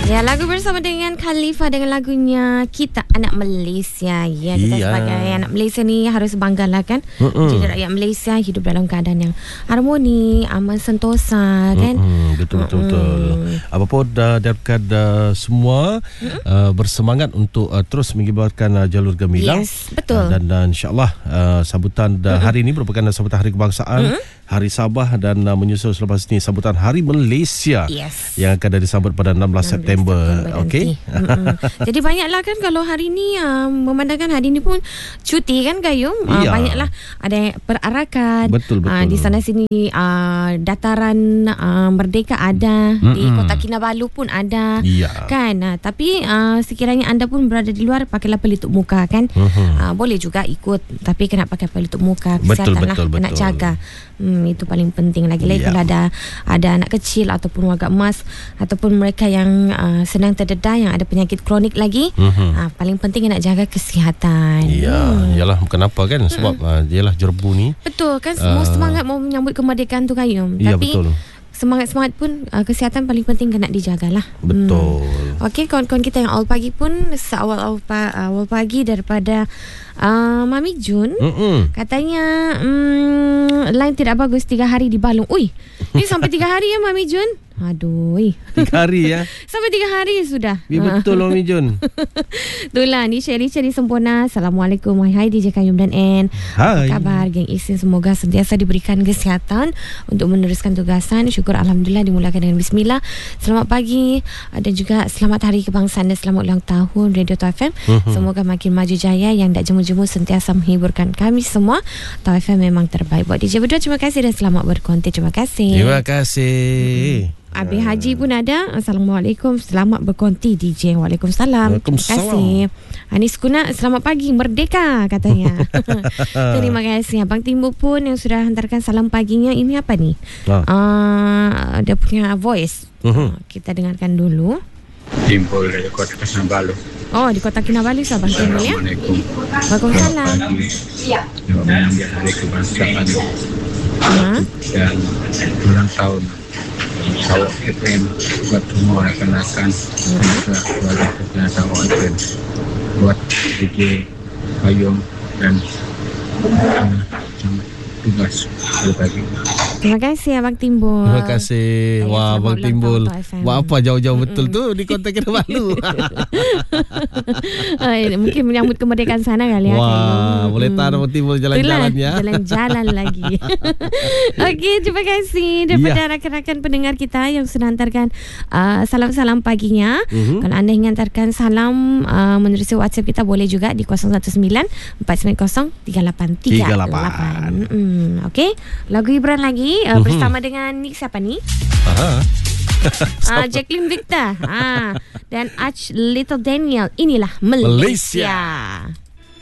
Ya, lagu bersama dengan Khalifa dengan lagunya Kita Anak Malaysia. Ya, kita sebagai anak Malaysia ni harus banggalah kan. Jadi rakyat Malaysia hidup dalam keadaan yang harmoni, aman, sentosa kan. Betul. Apapun daripada semua bersemangat untuk terus mengibarkan jalur gemilang. Yes, betul. Dan insyaAllah sambutan hari ini merupakan sambutan Hari Kebangsaan, Hari Sabah, dan menyusul selepas ini sambutan Hari Malaysia yang akan disambut pada 16 September. Okey. Jadi banyaklah kan kalau hari ni memandangkan hari ni pun cuti kan Gayum. Banyaklah ada perarakan. Betul. Di sana sini dataran Merdeka ada, di Kota Kinabalu pun ada. Kan. Tapi sekiranya anda pun berada di luar, pakailah pelitup muka kan. Boleh juga ikut, tapi kena pakai pelitup muka. Kesihatan betul. Nak jaga. Itu paling penting lagi kalau ada anak kecil ataupun warga emas ataupun mereka yang sedang terdedah, yang ada penyakit kronik lagi, paling penting nak jaga kesihatan. Yalah, bukan apa kan, sebab yalah jerbu ni. Betul kan, semua semangat mau menyambut kemerdekaan tu Kayum. Tapi betul. Semangat pun kesihatan paling penting kena dijagalah. Betul. Okey, kawan-kawan kita yang awal pagi pun awal pagi daripada Mami Jun katanya line tidak bagus 3 hari di Balung. Ui, ni sampai 3 hari ya Mami Jun. Aduh, 3 hari ya. Sampai 3 hari sudah. Betul Mami Jun. Itulah ni Sherry Sempurna. Assalamualaikum. Hai DJ Kayum dan N. Hai. Apa khabar geng Isin? Semoga sentiasa diberikan kesihatan untuk meneruskan tugasan. Syukur alhamdulillah dimulakan dengan bismillah. Selamat pagi dan juga selamat Hari Kebangsaan dan selamat ulang tahun Radio Tau FM. Semoga makin maju jaya, yang tak jemu-jemu sentiasa menghiburkan kami semua. Tau FM memang terbaik. Buat DJ berdua, terima kasih dan selamat berkonti. Terima kasih. Terima kasih. Abi Haji pun ada. Assalamualaikum, selamat berkonti DJ. Waalaikumsalam. Terima kasih. Anis Kuna, selamat pagi Merdeka katanya. Terima kasih. Abang Timbul pun yang sudah hantarkan salam paginya. Ini apa ni? Dia punya voice. Kita dengarkan dulu. Timbul dari Kota Kinabalu. Oh, di Kota Kinabalu Abang Timbul ya. Assalamualaikum. Waalaikumsalam. Ya. Mengambil Hari Kebangsaan dan ulang tahun. Sawak FM buat semua rakan-rakan keluarga kegiatan OFM, buat DJ Kayum dan tugas pagi. Terima kasih Abang Timbul. Terima kasih. Wah, Abang Timbul. Buat apa jauh-jauh betul tu di Kota Kinabalu? Mungkin menyambut kemerdekaan sana kali ya. Wah, boleh tahan Abang Timbul jalan-jalan ya. Jalan-jalan lagi. Okey, terima kasih daripada rakan-rakan pendengar kita yang sudah hantarkan salam-salam paginya. Kalau anda ingin hantarkan salam menerusi WhatsApp kita, boleh juga di 019-490-3838. Okey, lagu hiburan lagi bersama dengan siapa ni? Jacqueline Victor dan Arch Little Daniel. Inilah Malaysia.